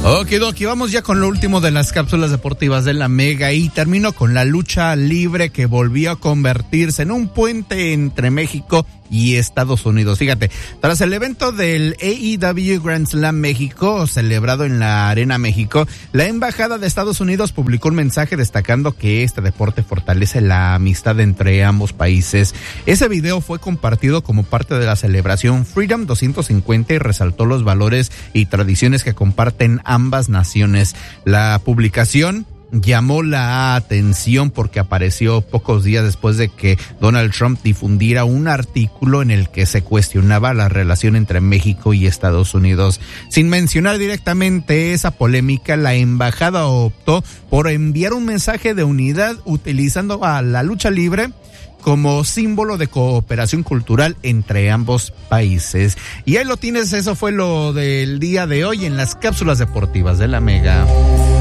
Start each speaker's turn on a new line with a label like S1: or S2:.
S1: Okidoki, vamos ya con lo último de las cápsulas deportivas de la Mega y termino con la lucha libre que volvió a convertirse en un puente entre México y Estados Unidos. Fíjate, tras el evento del AEW Grand Slam México, celebrado en la Arena México, la Embajada de Estados Unidos publicó un mensaje destacando que este deporte fortalece la amistad entre ambos países. Ese video fue compartido como parte de la celebración Freedom 250 y resaltó los valores y tradiciones que comparten ambas naciones. La publicación llamó la atención porque apareció pocos días después de que Donald Trump difundiera un artículo en el que se cuestionaba la relación entre México y Estados Unidos. Sin mencionar directamente esa polémica, la embajada optó por enviar un mensaje de unidad utilizando a la lucha libre como símbolo de cooperación cultural entre ambos países. Y ahí lo tienes, eso fue lo del día de hoy en las cápsulas deportivas de la Mega.